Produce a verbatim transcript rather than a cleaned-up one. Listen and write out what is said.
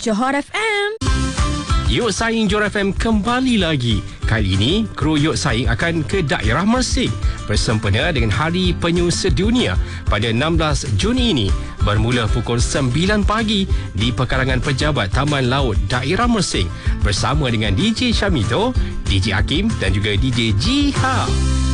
Johor F M. Yok Saing Johor F M kembali lagi. Kali ini, kru Yok Saing akan ke daerah Mersing bersempena dengan Hari Penyu Sedunia pada enam belas Juni ini bermula pukul sembilan pagi di pekarangan pejabat Taman Laut Daerah Mersing bersama dengan D J Syamito, D J Hakim dan juga D J Jiha.